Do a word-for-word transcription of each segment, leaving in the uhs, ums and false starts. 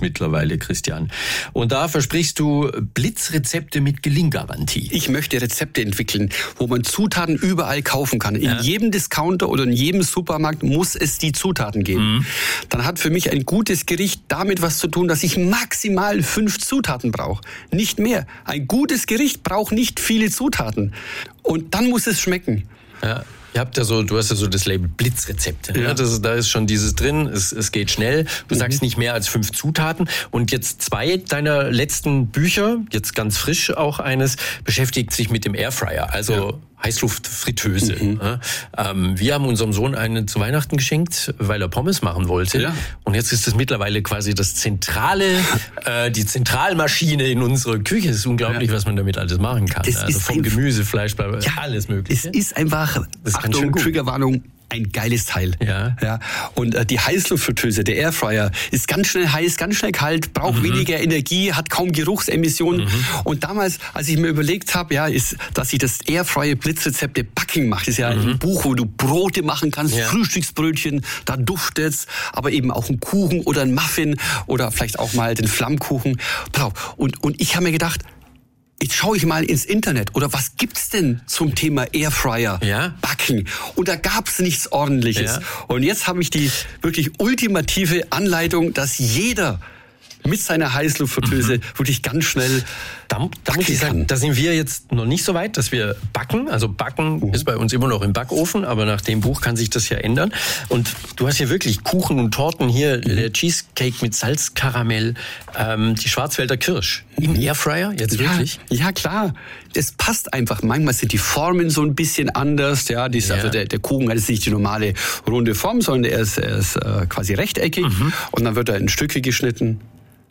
Buch mittlerweile, Christian. Und da versprichst du Blitzrezepte mit Gelinggarantie. Ich möchte Rezepte entwickeln, wo man Zutaten überall kaufen kann. In Ja. jedem Discounter oder in jedem Supermarkt muss es die Zutaten geben. Mhm. Dann hat für mich ein gutes Gericht damit was zu tun, dass ich maximal fünf Zutaten brauche. Nicht mehr. Ein gutes Gericht braucht nicht viele Zutaten. Und dann muss es schmecken. Ja. Ihr habt ja so, du hast ja so das Label Blitzrezepte. Ja. Ja, das ist, da ist schon dieses drin, es, es geht schnell. Du Mhm. sagst nicht mehr als fünf Zutaten. Und jetzt zwei deiner letzten Bücher, jetzt ganz frisch auch eines, beschäftigt sich mit dem Airfryer, also Ja. Heißluftfritteuse. Mhm. Ja, ähm, wir haben unserem Sohn eine zu Weihnachten geschenkt, weil er Pommes machen wollte. Ja. Und jetzt ist das mittlerweile quasi das zentrale, äh, die Zentralmaschine in unserer Küche. Es ist unglaublich, Ja. was man damit alles machen kann. Das Also ist vom ein- Gemüse, Fleisch, Ja, alles Es Mögliche. ist einfach, Das ist ganz schön Achtung, gut. Triggerwarnung, ein geiles Teil. Ja. Ja. Und äh, die Heißluftfritteuse, der Airfryer, ist ganz schnell heiß, ganz schnell kalt, braucht Mhm. weniger Energie, hat kaum Geruchsemissionen. Mhm. Und damals, als ich mir überlegt habe, ja, ist, dass ich das Airfryer Blitzrezepte Backen mache, ist ja mhm. ein Buch, wo du Brote machen kannst, Ja. Frühstücksbrötchen, da duftet's, aber eben auch ein Kuchen oder ein Muffin oder vielleicht auch mal den Flammkuchen. Und, und ich habe mir gedacht, jetzt schaue ich mal ins Internet oder was gibt's denn zum Thema Airfryer Ja. backen? Und da gab's nichts Ordentliches. Ja. Und jetzt habe ich die wirklich ultimative Anleitung, dass jeder mit seiner Heißluftfritteuse mhm. wirklich ganz schnell Da, da muss ich sagen, da sind wir jetzt noch nicht so weit, dass wir backen. Also backen mhm. ist bei uns immer noch im Backofen, aber nach dem Buch kann sich das ja ändern. Und du hast hier wirklich Kuchen und Torten hier, mhm. der Cheesecake mit Salzkaramell, ähm, die Schwarzwälder Kirsch im Airfryer, jetzt ja, wirklich? Ja, klar. Es passt einfach. Manchmal sind die Formen so ein bisschen anders. Ja, die ist, Ja. also der, der Kuchen hat jetzt nicht die normale runde Form, sondern er ist, er ist äh, quasi rechteckig Mhm. und dann wird er in Stücke geschnitten.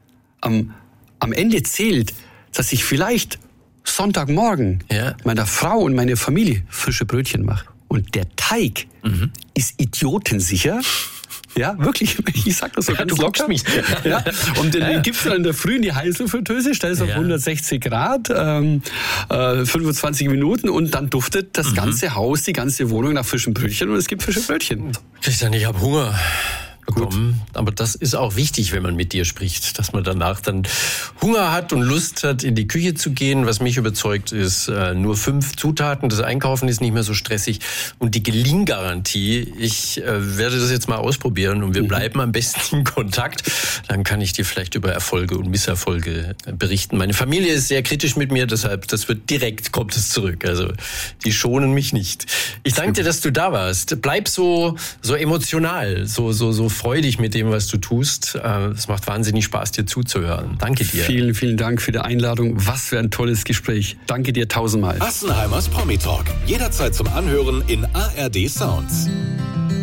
Am, am Ende zählt, dass ich vielleicht Sonntagmorgen Ja. meiner Frau und meiner Familie frische Brötchen mache. Und der Teig mhm. ist idiotensicher. Ja, wirklich. Ich sag das so Ja, ganz du locker. guckst mich. Ja. Und den, Ja. den gibst du dann in der Früh in die Heißluftfritteuse, stellst auf Ja. hundertsechzig Grad, ähm, äh, fünfundzwanzig Minuten und dann duftet das Mhm. ganze Haus, die ganze Wohnung nach frischen Brötchen und es gibt frische Brötchen. Christian, ich habe Hunger bekommen. Aber das ist auch wichtig, wenn man mit dir spricht, dass man danach dann Hunger hat und Lust hat, in die Küche zu gehen. Was mich überzeugt, ist äh, nur fünf Zutaten. Das Einkaufen ist nicht mehr so stressig. Und die Gelinggarantie, ich äh, werde das jetzt mal ausprobieren und wir mhm. bleiben am besten in Kontakt. Dann kann ich dir vielleicht über Erfolge und Misserfolge berichten. Meine Familie ist sehr kritisch mit mir, deshalb, das wird direkt, kommt es zurück. Also, die schonen mich nicht. Ich danke dir, dass du da warst. Bleib so, so emotional, so, so, so freudig mit dem, was du tust. Es macht wahnsinnig Spaß, dir zuzuhören. Danke dir. Vielen, vielen Dank für die Einladung. Was für ein tolles Gespräch. Danke dir tausendmal. Assenheimers Promi Talk. Jederzeit zum Anhören in A R D Sounds.